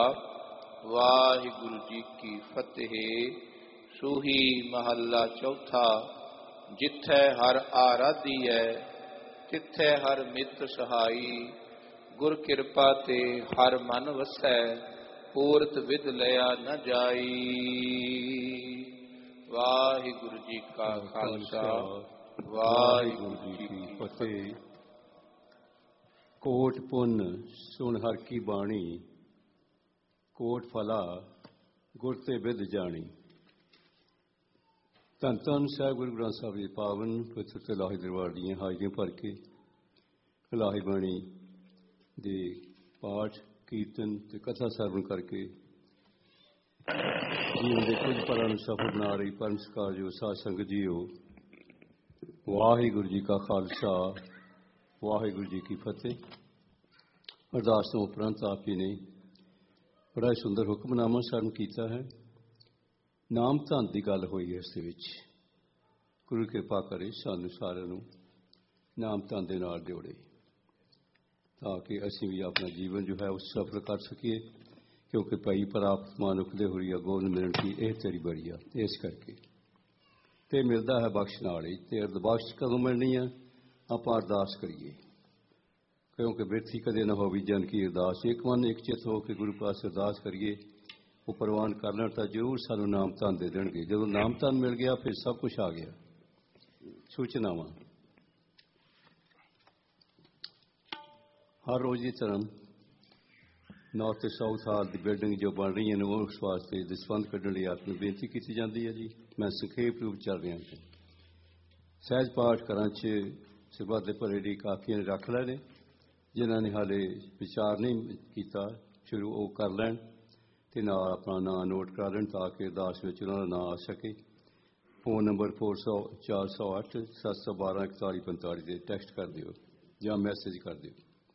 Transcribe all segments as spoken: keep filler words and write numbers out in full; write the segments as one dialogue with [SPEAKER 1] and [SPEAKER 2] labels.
[SPEAKER 1] ਵਾਹਿਗੁਰੂ ਜੀ ਕੀ ਫਤਿਹ। ਸੂਹੀ ਮਹੱਲਾ ਚੌਥਾ। ਜਿੱਥੈ ਹਰ ਆਰਾਧੀਐ ਤਿੱਥੈ ਹਰ ਮਿੱਤ ਸਹਾਈ। ਗੁਰ ਕਿਰਪਾ ਤੇ ਹਰ ਮਨ ਵਸੈ ਪੂਰਤ ਵਿਦ ਲਿਆ ਨ ਜਾਈ। ਵਾਹਿਗੁਰੂ ਜੀ ਕਾ ਖਾਲਸਾ ਵਾਹਿਗੁਰੂ ਜੀ ਕੀ ਫਤਿਹ।
[SPEAKER 2] ਕੋਟ ਪੁੰਨ ਸੁਣ ਹਰ ਕੀ ਬਾਣੀ, ਕੋਟ ਫਲਾ ਗੁਰ ਤੇ ਬਿਦ ਜਾਣੀ। ਧੰਨ ਧੰਨ ਸਾਹਿਬ ਗੁਰੂ ਗ੍ਰੰਥ ਸਾਹਿਬ ਜੀ ਪਾਵਨ ਪਵਿੱਤਰ ਤੇ ਲਾਹੀ ਦਰਬਾਰ ਦੀਆਂ ਹਾਜ਼ਰੀਆਂ ਭਰ ਕੇ ਲਾਹੀ ਬਾਣੀ ਦੇ ਪਾਠ ਕੀਰਤਨ ਤੇ ਕਥਾ ਸਰਵਣ ਕਰਕੇ ਜੀਵਨ ਦੇ ਕੁਝ ਪਲਾਂ ਨੂੰ ਸਫਲ ਬਣਾ ਰਹੀ ਪਰਮ ਸਤਿਕਾਰਯੋਗ ਸਾਧ ਸੰਗਤ ਜੀਓ, ਵਾਹਿਗੁਰੂ ਜੀ ਕਾ ਖਾਲਸਾ ਵਾਹਿਗੁਰੂ ਜੀ ਕੀ ਫਤਿਹ। ਅਰਦਾਸ ਤੋਂ ਉਪਰੰਤ ਆਪ ਜੀ ਨੇ ਬੜਾ ਹੀ ਸੁੰਦਰ ਹੁਕਮਨਾਮਾ ਸਰਵਣ ਕੀਤਾ ਹੈ। ਨਾਮ ਧਨ ਦੀ ਗੱਲ ਹੋਈ ਹੈ। ਇਸ ਦੇ ਵਿੱਚ ਗੁਰੂ ਕਿਰਪਾ ਕਰੇ ਸਾਨੂੰ ਸਾਰਿਆਂ ਨੂੰ ਨਾਮ ਧਨ ਦੇ ਨਾਲ ਜੋੜੇ, ਤਾਂ ਕਿ ਅਸੀਂ ਵੀ ਆਪਣਾ ਜੀਵਨ ਜੋ ਹੈ ਉਹ ਸਫਲ ਕਰ ਸਕੀਏ। ਕਿਉਂਕਿ ਭਾਈ ਪ੍ਰਾਪਤ ਮਾਨੁਖ ਦੇ ਹੋਰੀਆ ਗੋਬਿੰਦ ਮਿਲਣ ਕੀ ਇਹ ਤੇਰੀ ਬੜੀ ਆ। ਇਸ ਕਰਕੇ ਤੇ ਮਿਲਦਾ ਹੈ ਬਖਸ਼ ਨਾਲ ਹੀ। ਤੇ ਬਖਸ਼ ਕਦੋਂ ਮਿਲਣੀ ਆ? ਆਪਾਂ ਅਰਦਾਸ ਕਰੀਏ, ਕਿਉਂਕਿ ਬਿਰਥੀ ਕਦੇ ਨਾ ਹੋਵੀ ਜਨ ਕੀ ਅਰਦਾਸ। ਇੱਕ ਮਨ ਇੱਕ ਚਿੱਤ ਹੋ ਕੇ ਗੁਰੂ ਪਾਸ ਅਰਦਾਸ ਕਰੀਏ। ਉਹ ਪ੍ਰਵਾਨ ਕਰ ਲੈਣ ਤਾਂ ਜ਼ਰੂਰ ਸਾਨੂੰ ਨਾਮ ਧਨ ਦੇ ਦੇਣਗੇ। ਜਦੋਂ ਨਾਮ ਧਨ ਮਿਲ ਗਿਆ ਫਿਰ ਸਭ ਕੁਛ ਆ ਗਿਆ। ਸੂਚਨਾਵਾਂ। ਹਰ ਰੋਜ਼ ਦੀ ਤਰ੍ਹਾਂ ਨਾਰਥ ਤੇ ਸਾਊਥ ਹਾਲ ਦੀ ਬਿਲਡਿੰਗ ਜੋ ਬਣ ਰਹੀਆਂ ਨੇ ਉਸ ਵਾਸਤੇ ਦਸਵੰਧ ਕੱਢਣ ਲਈ ਆਪ ਨੂੰ ਬੇਨਤੀ ਕੀਤੀ ਜਾਂਦੀ ਹੈ। ਜੀ ਮੈਂ ਸੰਖੇਪ ਰੂਪ ਚੱਲ ਰਿਹਾ ਹਾਂ। ਸਹਿਜ ਪਾਠ ਕਰਾਂ 'ਚ ਸਿਰਬੱਤ ਦੇ ਭਰੇ ਦੀ ਕਾਫੀਆਂ ਨੇ ਰੱਖ ਲਏ ਨੇ। ਜਿਨ੍ਹਾਂ ਨੇ ਹਾਲੇ ਵਿਚਾਰ ਨਹੀਂ ਕੀਤਾ ਸ਼ੁਰੂ ਉਹ ਕਰ ਲੈਣ ਅਤੇ ਨਾਲ ਆਪਣਾ ਨਾਂ ਨੋਟ ਕਰਾ ਲੈਣ ਤਾਂ ਕਿ ਅਰਦਾਸ ਵਿੱਚ ਉਹਨਾਂ ਦਾ ਨਾਂ ਆ ਸਕੇ। ਫੋਨ ਨੰਬਰ ਫੋਰ ਸੌ ਚਾਰ ਸੌ ਅੱਠ ਸੱਤ ਸੌ ਬਾਰਾਂ ਇਕਤਾਲੀ ਪੰਤਾਲੀ 'ਤੇ ਟੈਕਸਟ ਕਰ ਦਿਓ ਜਾਂ ਮੈਸੇਜ ਕਰ ਦਿਓ।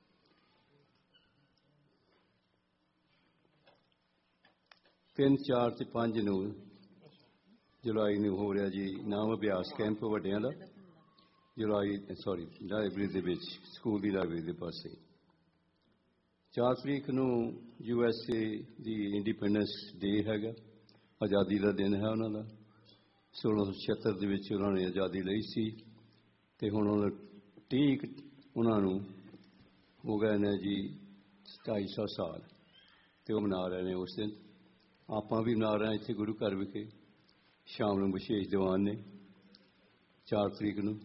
[SPEAKER 2] ਤਿੰਨ ਚਾਰ ਅਤੇ ਪੰਜ ਨੂੰ ਜੁਲਾਈ ਨੂੰ ਹੋ ਰਿਹਾ ਜੀ ਨਾਮ ਅਭਿਆਸ ਕੈਂਪ ਵੱਡਿਆਂ ਦਾ। ਜੁਲਾਈ ਸੌਰੀ ਲਾਇਬ੍ਰੇਰੀ ਦੇ ਵਿੱਚ, ਸਕੂਲ ਦੀ ਲਾਇਬ੍ਰੇਰੀ ਦੇ ਪਾਸੇ। ਚਾਰ ਤਰੀਕ ਨੂੰ U S A the independence ਡੇ ਹੈਗਾ। ਆਜ਼ਾਦੀ ਦਾ ਦਿਨ ਹੈ ਉਹਨਾਂ ਦਾ। ਸੋਲਾਂ ਸੌ ਛਿਹੱਤਰ ਦੇ ਵਿੱਚ ਉਹਨਾਂ ਨੇ ਆਜ਼ਾਦੀ ਲਈ ਸੀ ਅਤੇ ਹੁਣ ਉਹਨਾਂ ਠੀਕ ਉਹਨਾਂ ਨੂੰ ਹੋ ਗਏ ਨੇ ਜੀ ਢਾਈ ਸੌ ਸਾਲ ਅਤੇ ਉਹ ਮਨਾ ਰਹੇ ਨੇ ਉਸ ਦਿਨ। ਆਪਾਂ ਵੀ ਮਨਾ ਰਹੇ ਹਾਂ ਇੱਥੇ ਗੁਰੂ ਘਰ ਵਿਖੇ। ਸ਼ਾਮ ਨੂੰ ਵਿਸ਼ੇਸ਼ ਦੀਵਾਨ ਨੇ ਚਾਰ ਤਰੀਕ ਨੂੰ,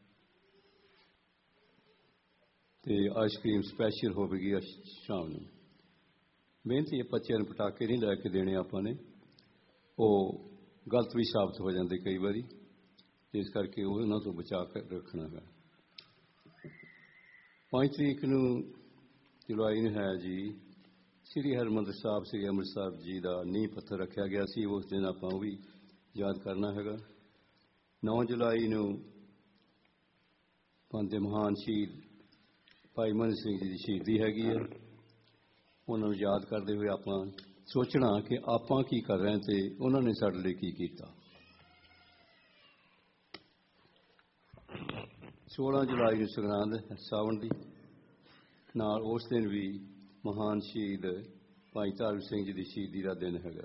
[SPEAKER 2] ਅਤੇ ਆਈਸਕ੍ਰੀਮ ਸਪੈਸ਼ਲ ਹੋਵੇਗੀ ਸ਼ਾਮ ਨੂੰ। ਬੇਨਤੀ ਹੈ ਬੱਚਿਆਂ ਨੂੰ ਪਟਾਕੇ ਨਹੀਂ ਲੈ ਕੇ ਦੇਣੇ ਆਪਾਂ ਨੇ, ਉਹ ਗਲਤ ਵੀ ਸਾਬਤ ਹੋ ਜਾਂਦੇ ਕਈ ਵਾਰੀ। ਇਸ ਕਰਕੇ ਉਹ ਉਹਨਾਂ ਤੋਂ ਬਚਾ ਕੇ ਰੱਖਣਾ ਹੈ। ਪੰਜ ਤਰੀਕ ਨੂੰ ਜੁਲਾਈ ਨੂੰ ਹੈ ਜੀ ਸ੍ਰੀ ਹਰਿਮੰਦਰ ਸਾਹਿਬ ਸ੍ਰੀ ਅੰਮ੍ਰਿਤਸਰ ਜੀ ਦਾ ਨੀਂਹ ਪੱਥਰ ਰੱਖਿਆ ਗਿਆ ਸੀ। ਉਸ ਦਿਨ ਆਪਾਂ ਉਹ ਵੀ ਯਾਦ ਕਰਨਾ ਹੈਗਾ। ਨੌਂ ਜੁਲਾਈ ਨੂੰ ਪੰਜ ਦੇ ਮਹਾਨ ਸ਼ਹੀਦ ਭਾਈ ਮਨੀ ਸਿੰਘ ਜੀ ਦੀ ਸ਼ਹੀਦੀ ਹੈਗੀ ਹੈ। ਉਹਨਾਂ ਨੂੰ ਯਾਦ ਕਰਦੇ ਹੋਏ ਆਪਾਂ ਸੋਚਣਾ ਕਿ ਆਪਾਂ ਕੀ ਕਰ ਰਹੇ ਅਤੇ ਉਹਨਾਂ ਨੇ ਸਾਡੇ ਲਈ ਕੀ ਕੀਤਾ। ਸੋਲਾਂ ਜੁਲਾਈ ਨੂੰ ਸੰਗਰਾਂਦ ਸਾਵਣ ਦੀ ਨਾਲ ਉਸ ਦਿਨ ਵੀ ਮਹਾਨ ਸ਼ਹੀਦ ਭਾਈ ਧਰਮ ਸਿੰਘ ਜੀ ਦੀ ਸ਼ਹੀਦੀ ਦਾ ਦਿਨ ਹੈਗਾ।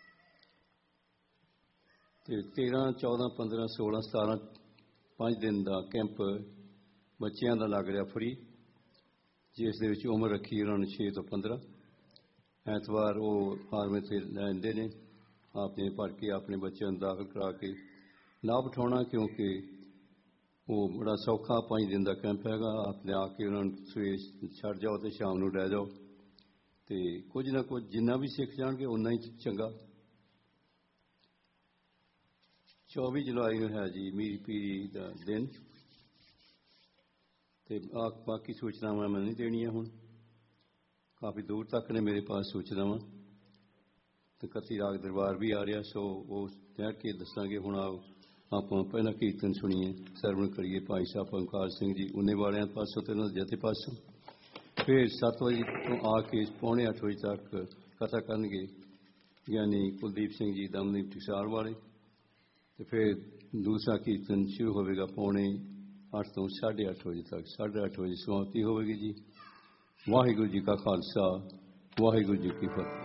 [SPEAKER 2] ਅਤੇ ਤੇਰ੍ਹਾਂ ਚੌਦ੍ਹਾਂ ਪੰਦਰਾਂ ਸੋਲ੍ਹਾਂ ਸਤਾਰਾਂ ਪੰਜ ਦਿਨ ਦਾ ਕੈਂਪ ਬੱਚਿਆਂ ਦਾ ਲੱਗ ਰਿਹਾ ਫਰੀ, ਜਿਸ ਦੇ ਵਿੱਚ ਉਮਰ ਰੱਖੀ ਉਹਨਾਂ ਨੇ ਛੇ ਤੋਂ ਪੰਦਰਾਂ। ਐਤਵਾਰ ਉਹ ਫਾਰਮ 'ਤੇ ਲੈਂਦੇ ਨੇ ਆਪਣੇ ਭਰ ਕੇ ਆਪਣੇ ਬੱਚਿਆਂ ਨੂੰ ਦਾਖਲ ਕਰਾ ਕੇ ਲਾਭ ਉਠਾਉਣਾ। ਕਿਉਂਕਿ ਉਹ ਬੜਾ ਸੌਖਾ ਪੰਜ ਦਿਨ ਦਾ ਕੈਂਪ ਹੈਗਾ। ਆਪ ਲਿਆ ਕੇ ਉਹਨਾਂ ਨੂੰ ਸਵੇਰੇ ਛੱਡ ਜਾਓ ਅਤੇ ਸ਼ਾਮ ਨੂੰ ਲੈ ਜਾਓ ਅਤੇ ਕੁਝ ਨਾ ਕੁਝ ਜਿੰਨਾ ਵੀ ਸਿੱਖ ਜਾਣਗੇ ਓਨਾ ਹੀ ਚੰਗਾ। ਚੌਵੀ ਜੁਲਾਈ ਨੂੰ ਹੈ ਜੀ ਮੀਰੀ ਪੀਰੀ ਦਾ ਦਿਨ। ਅਤੇ ਆ ਬਾਕੀ ਸੂਚਨਾਵਾਂ ਮੈਂ ਨਹੀਂ ਦੇਣੀਆਂ। ਹੁਣ ਕਾਫੀ ਦੂਰ ਤੱਕ ਨੇ ਮੇਰੇ ਪਾਸ ਸੂਚਨਾਵਾਂ। ਅਤੇ ਕੱਤੀ ਰਾਗ ਦਰਬਾਰ ਵੀ ਆ ਰਿਹਾ, ਸੋ ਉਹ ਕਹਿ ਕੇ ਦੱਸਾਂਗੇ। ਹੁਣ ਆਓ ਆਪਾਂ ਪਹਿਲਾਂ ਕੀਰਤਨ ਸੁਣੀਏ, ਸਰਵਣ ਕਰੀਏ। ਭਾਈ ਸਾਹਿਬ ਓਂਕਾਰ ਸਿੰਘ ਜੀ ਉਨੇ ਵਾਲਿਆਂ ਪਾਸੋਂ ਅਤੇ ਉਹਨਾਂ ਦੇ ਜਥੇ ਪਾਸੋਂ। ਫਿਰ ਸੱਤ ਵਜੇ ਤੋਂ ਆ ਕੇ ਪੌਣੇ ਅੱਠ ਵਜੇ ਤੱਕ ਕਥਾ ਕਰਨਗੇ ਗਿਆਨੀ ਕੁਲਦੀਪ ਸਿੰਘ ਜੀ ਦਮਦੀਪ ਟਕਸਾਲ ਵਾਲੇ। ਅਤੇ ਫਿਰ ਦੂਸਰਾ ਕੀਰਤਨ ਸ਼ੁਰੂ ਹੋਵੇਗਾ ਪੌਣੇ ਅੱਠ ਤੋਂ ਸਾਢੇ ਅੱਠ ਵਜੇ ਤੱਕ। ਸਾਢੇ ਅੱਠ ਵਜੇ ਸਮਾਪਤੀ ਹੋਵੇਗੀ ਜੀ। ਵਾਹਿਗੁਰੂ ਜੀ ਕਾ ਖਾਲਸਾ ਵਾਹਿਗੁਰੂ ਜੀ ਕੀ ਫਤਿਹ।